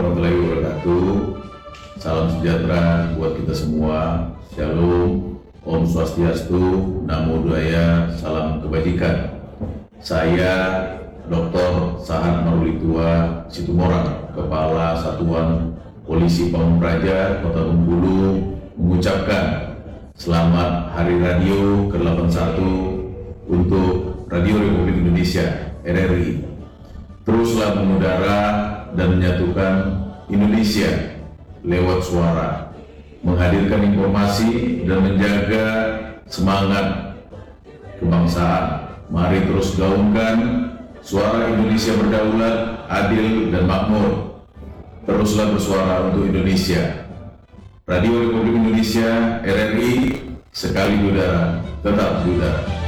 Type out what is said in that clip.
Warahmatullahi wabarakatuh. Salam sejahtera buat kita semua. Shalom, Om Swastiastu, Namo Buddhaya, salam kebajikan. Saya Dr. Sahat Marulitua Situmorang, Kepala Satuan Polisi Pamung Praja Kota Bengkulu, mengucapkan selamat Hari Radio ke-81 untuk Radio Republik Indonesia RRI. Teruslah mengudara dan menyatukan Indonesia lewat suara, menghadirkan informasi dan menjaga semangat kebangsaan. Mari terus gaungkan suara Indonesia berdaulat, adil dan makmur. Teruslah bersuara untuk Indonesia. Radio Republik Indonesia RRI, sekali udara, tetap udara.